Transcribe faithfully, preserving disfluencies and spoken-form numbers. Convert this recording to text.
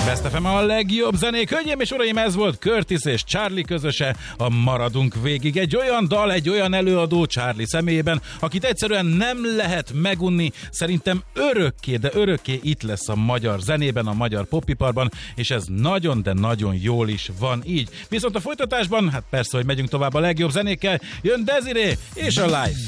Best ef em a legjobb zenék. Hölgyeim és uraim, ez volt Curtis és Charlie közöse, a Maradunk végig. Egy olyan dal, egy olyan előadó Charlie személyében, akit egyszerűen nem lehet megunni. Szerintem örökké, de örökké itt lesz a magyar zenében, a magyar popiparban, és ez nagyon, de nagyon jól is van így. Viszont a folytatásban, hát persze, hogy megyünk tovább a legjobb zenékkel, jön Desiree és a Life.